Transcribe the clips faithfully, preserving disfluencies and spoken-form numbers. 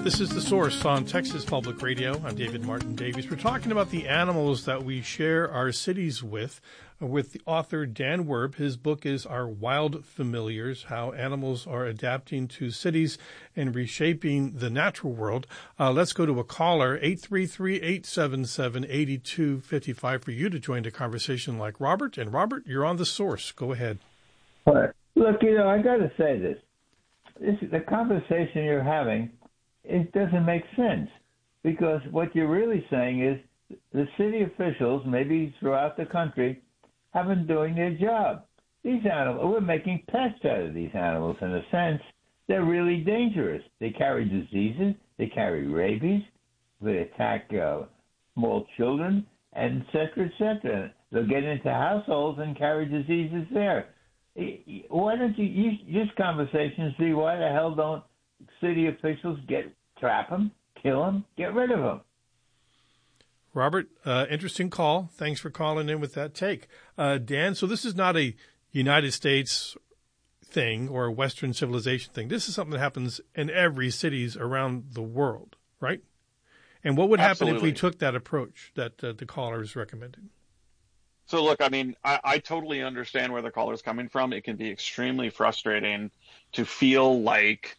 This is The Source on Texas Public Radio. I'm David Martin Davies. We're talking about the animals that we share our cities with, with the author Dan Werb. His book is Our Wild Familiars, How Animals Are Adapting to Cities and Reshaping the Natural World. Uh, let's go to a caller, eight three three, eight seven seven, eight two five five, for you to join the conversation like Robert. And Robert, you're on The Source. Go ahead. Look, you know, I got to say this. This the conversation you're having, it doesn't make sense, because what you're really saying is the city officials, maybe throughout the country, haven't doing their job. These animals, we're making pests out of these animals in a sense. They're really dangerous. They carry diseases. They carry rabies. They attack uh, small children, and et cetera, et cetera. They'll get into households and carry diseases there. Why don't you use this conversation see why the hell don't city officials get trap them, kill them, get rid of them? Robert, uh, interesting call. Thanks for calling in with that take. Uh, Dan, so this is not a United States thing or a Western civilization thing. This is something that happens in every cities around the world, right? And what would happen Absolutely. if we took that approach that uh, the caller is recommending? So, look, I mean, I, I totally understand where the caller's coming from. It can be extremely frustrating to feel like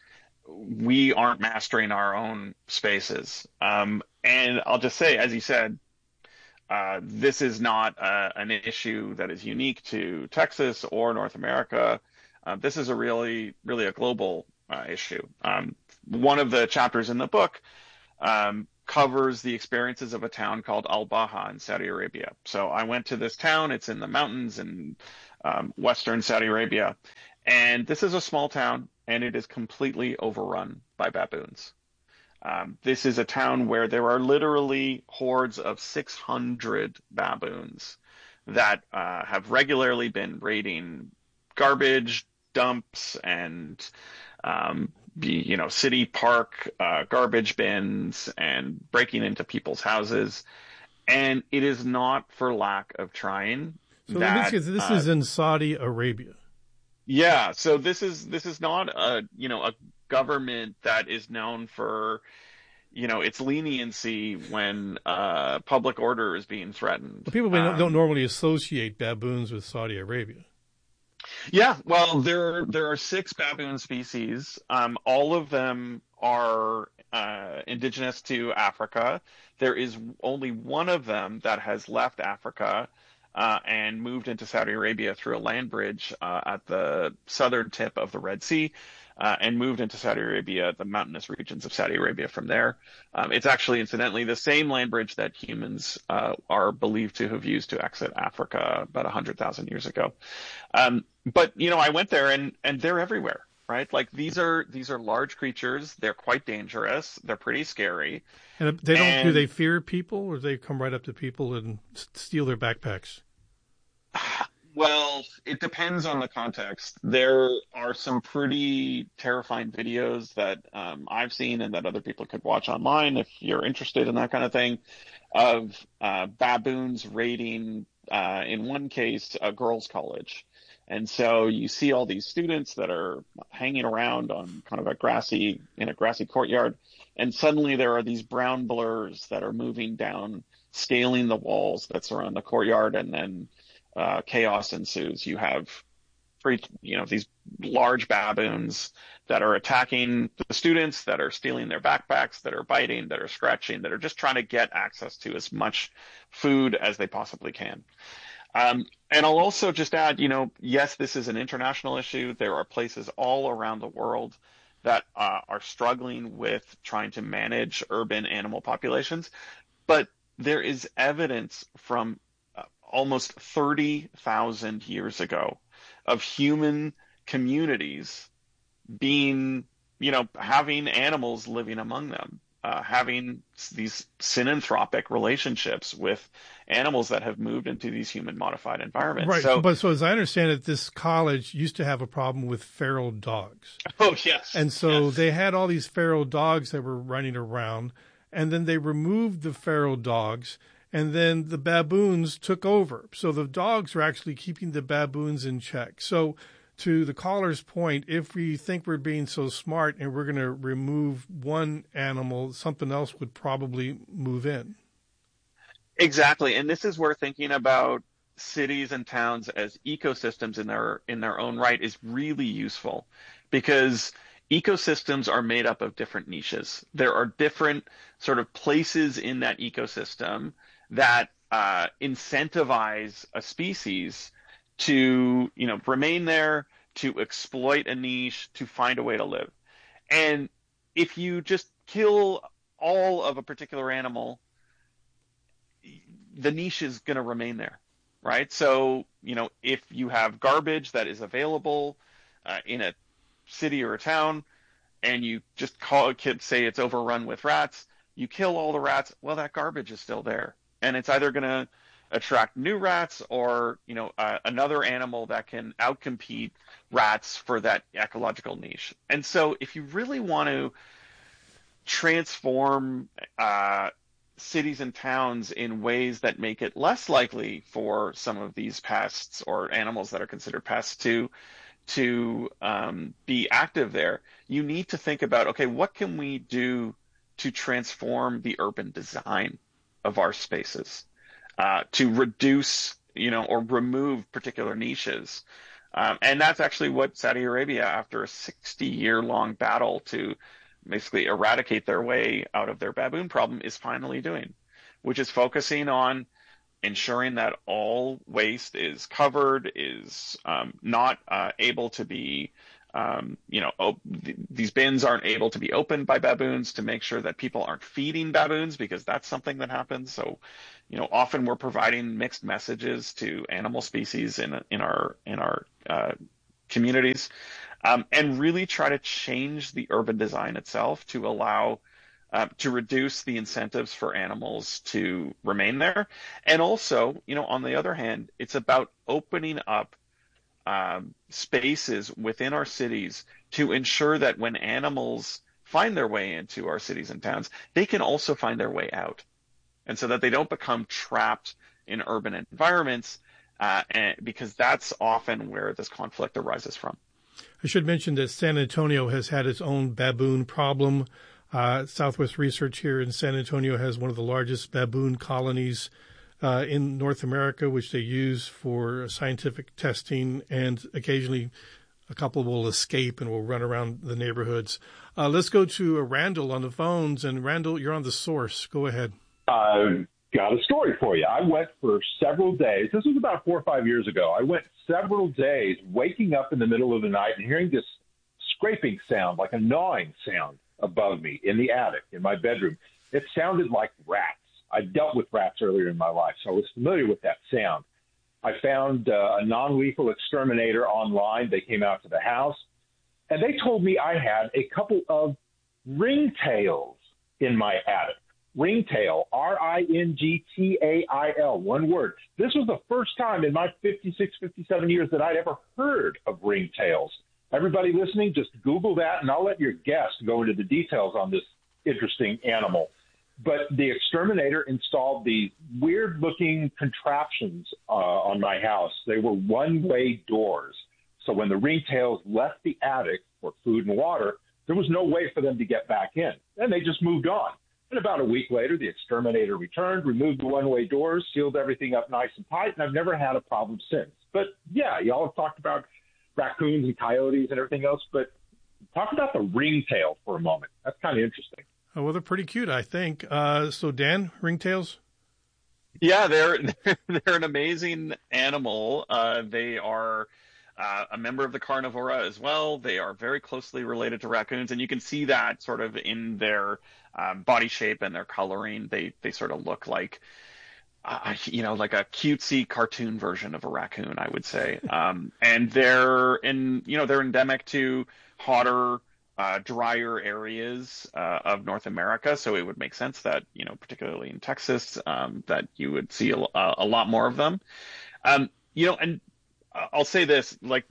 we aren't mastering our own spaces. Um, and I'll just say, as you said, uh, this is not uh, an issue that is unique to Texas or North America. Uh, this is a really, really a global uh, issue. Um, one of the chapters in the book um, covers the experiences of a town called Al-Baha in Saudi Arabia. So I went to this town. It's in the mountains in um, western Saudi Arabia. And this is a small town, and it is completely overrun by baboons. Um, this is a town where there are literally hordes of six hundred baboons that uh, have regularly been raiding garbage dumps and um, be, you know, city park uh, garbage bins and breaking into people's houses. And it is not for lack of trying. So that, this, is, this uh, is in Saudi Arabia. Yeah. So this is this is not a, you know, a government that is known for, you know, its leniency when uh, public order is being threatened. But people um, don't normally associate baboons with Saudi Arabia. Yeah, well, there there are six baboon species. Um, all of them are uh, indigenous to Africa. There is only one of them that has left Africa uh, and moved into Saudi Arabia through a land bridge uh, at the southern tip of the Red Sea, uh, and moved into Saudi Arabia, the mountainous regions of Saudi Arabia from there. Um, it's actually, incidentally, the same land bridge that humans uh, are believed to have used to exit Africa about one hundred thousand years ago. Um, but, you know, I went there and, and they're everywhere, right? Like these are these are large creatures. They're quite dangerous. They're pretty scary. And they don't. And, do they fear people, or do they come right up to people and steal their backpacks? Well, it depends on the context. There are some pretty terrifying videos that um, I've seen and that other people could watch online if you're interested in that kind of thing, of uh, baboons raiding, uh, in one case, a girls' college. And so you see all these students that are hanging around on kind of a grassy, in a grassy courtyard, and suddenly there are these brown blurs that are moving down, scaling the walls that surround the courtyard, and then uh, chaos ensues. You have, three, you know, these large baboons that are attacking the students, that are stealing their backpacks, that are biting, that are scratching, that are just trying to get access to as much food as they possibly can. Um, and I'll also just add, you know, yes, this is an international issue. There are places all around the world that uh, are struggling with trying to manage urban animal populations. But there is evidence from uh, almost thirty thousand years ago of human communities being, you know, having animals living among them. Uh, having these synanthropic relationships with animals that have moved into these human-modified environments. Right, so, but so as I understand it, this college used to have a problem with feral dogs. Oh, yes. And so yes. they had all these feral dogs that were running around, and then they removed the feral dogs, and then the baboons took over. So the dogs are actually keeping the baboons in check. So to the caller's point, if we think we're being so smart and we're going to remove one animal, something else would probably move in. Exactly. And this is where thinking about cities and towns as ecosystems in their in their own right is really useful, because ecosystems are made up of different niches. There are different sort of places in that ecosystem that uh, incentivize a species to, you know, remain there, to exploit a niche, to find a way to live. And if you just kill all of a particular animal, the niche is going to remain there, right? So, you know, if you have garbage that is available uh, in a city or a town, and you just call a kid, say it's overrun with rats, you kill all the rats, well, that garbage is still there. And it's either going to attract new rats or, you know, uh, another animal that can outcompete rats for that ecological niche. And so if you really want to transform uh, cities and towns in ways that make it less likely for some of these pests or animals that are considered pests to to um, be active there, you need to think about, okay, what can we do to transform the urban design of our spaces, uh, to reduce, you know, or remove particular niches. Um, and that's actually what Saudi Arabia, after a sixty-year-long battle to basically eradicate their way out of their baboon problem, is finally doing, which is focusing on ensuring that all waste is covered, is um, not uh, able to be, um, you know, op- th- these bins aren't able to be opened by baboons, to make sure that people aren't feeding baboons, because that's something that happens. So, you know, often we're providing mixed messages to animal species in in our in our uh, communities, um, and really try to change the urban design itself to allow Uh, to reduce the incentives for animals to remain there. And also, you know, on the other hand, it's about opening up um, spaces within our cities to ensure that when animals find their way into our cities and towns, they can also find their way out. And so that they don't become trapped in urban environments, uh, and, because that's often where this conflict arises from. I should mention that San Antonio has had its own baboon problem. Uh, Southwest Research here in San Antonio has one of the largest baboon colonies uh, in North America, which they use for scientific testing, and occasionally a couple will escape and will run around the neighborhoods. Uh, let's go to uh, Randall on the phones. And Randall, you're on The Source. Go ahead. I've got a story for you. I went for several days. This was about four or five years ago. I went several days waking up in the middle of the night and hearing this scraping sound, like a gnawing sound, above me in the attic, in my bedroom. It sounded like rats. I dealt with rats earlier in my life, so I was familiar with that sound. I found uh, a non-lethal exterminator online. They came out to the house, and they told me I had a couple of ringtails in my attic. Ringtail, R I N G T A I L, one word. This was the first time in my fifty-six, fifty-seven years that I'd ever heard of ringtails. Everybody listening, just Google that, and I'll let your guest go into the details on this interesting animal. But the exterminator installed these weird-looking contraptions uh, on my house. They were one-way doors. So when the ringtails left the attic for food and water, there was no way for them to get back in. And they just moved on. And about a week later, the exterminator returned, removed the one-way doors, sealed everything up nice and tight, and I've never had a problem since. But, yeah, y'all have talked about raccoons and coyotes and everything else, but talk about the ringtail for a moment. That's kind of interesting. Oh, well, they're pretty cute, I think. Uh, so, Dan, ringtails? Yeah, they're they're an amazing animal. Uh, they are uh, a member of the carnivora as well. They are very closely related to raccoons, and you can see that sort of in their um, body shape and their coloring. They they sort of look like, Uh, you know, like a cutesy cartoon version of a raccoon, I would say. Um, and they're in, you know, they're endemic to hotter, uh, drier areas uh, of North America. So it would make sense that, you know, particularly in Texas, um, that you would see a, a lot more of them. Um, you know, and I'll say this, like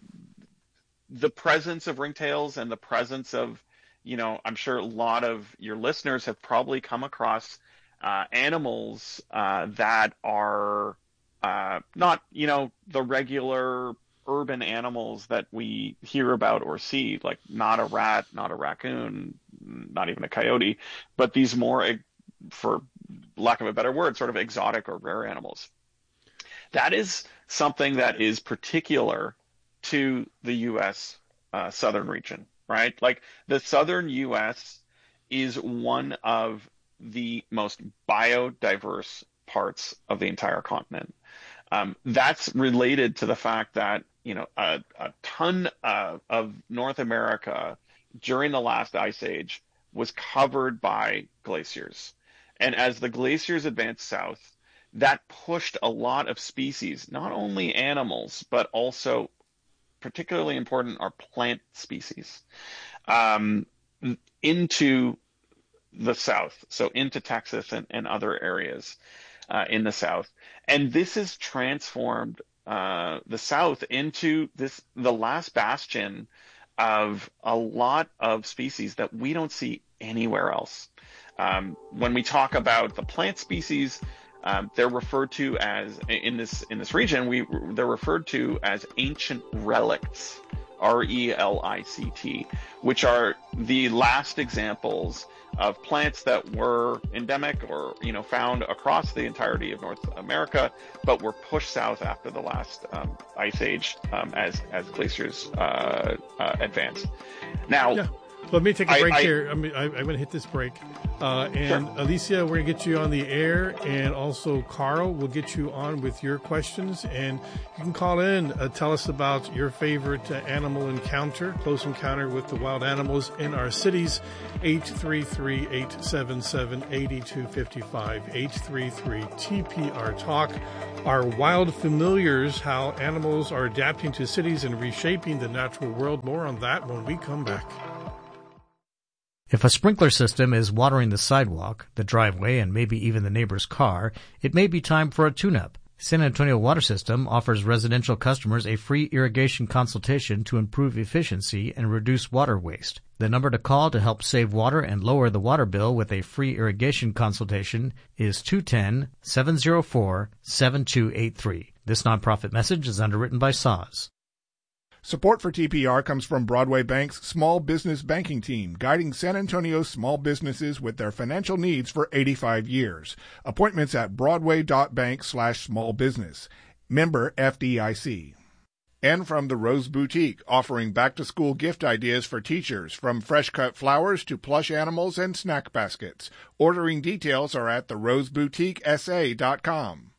the presence of ringtails and the presence of, you know, I'm sure a lot of your listeners have probably come across Uh, animals uh, that are uh, not, you know, the regular urban animals that we hear about or see, like not a rat, not a raccoon, not even a coyote, but these more, for lack of a better word, sort of exotic or rare animals. That is something that is particular to the U S uh, southern region, right? Like the southern U S is one of the most biodiverse parts of the entire continent. Um, that's related to the fact that, you know, a, a ton uh, of North America during the last ice age was covered by glaciers. And as the glaciers advanced south, that pushed a lot of species, not only animals, but also particularly important are plant species, um, into the south, so into Texas and, and other areas uh, in the south. And this has transformed uh, the south into this the last bastion of a lot of species that we don't see anywhere else. Um, when we talk about the plant species, um, they're referred to as in this in this region. We they're referred to as ancient relicts, R E L I C T, which are the last examples of plants that were endemic or, you know, found across the entirety of North America, but were pushed south after the last um, ice age um, as as glaciers uh, uh, advanced. Now, yeah. Let me take a break I, I, here. I mean, I, I'm going to hit this break. Uh, and sure. Alicia, we're going to get you on the air. And also, Carl, we'll get you on with your questions. And you can call in, uh, tell us about your favorite uh, animal encounter, close encounter with the wild animals in our cities. eight three three, eight seven seven, eight two five five, eight three three T P R Talk. Our wild familiars, how animals are adapting to cities and reshaping the natural world. More on that when we come back. If a sprinkler system is watering the sidewalk, the driveway, and maybe even the neighbor's car, it may be time for a tune-up. San Antonio Water System offers residential customers a free irrigation consultation to improve efficiency and reduce water waste. The number to call to help save water and lower the water bill with a free irrigation consultation is two one zero, seven zero four, seven two eight three. This nonprofit message is underwritten by S A W S. Support for T P R comes from Broadway Bank's Small Business Banking Team, guiding San Antonio small businesses with their financial needs for eighty-five years. Appointments at broadway.bank slash small business. Member F D I C. And from the Rose Boutique, offering back-to-school gift ideas for teachers, from fresh-cut flowers to plush animals and snack baskets. Ordering details are at the rose boutique s a dot com.